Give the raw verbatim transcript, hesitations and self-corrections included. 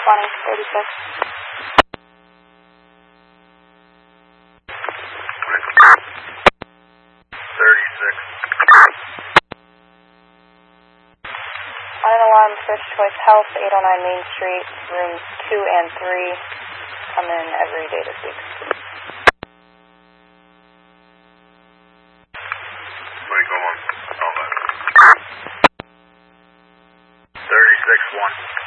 Bonnie, thirty-six. thirty-six. On an alarm, First Choice Health, eight oh nine Main Street, rooms two and three. Come in every day this week. Wait, go on. All that. thirty-six one.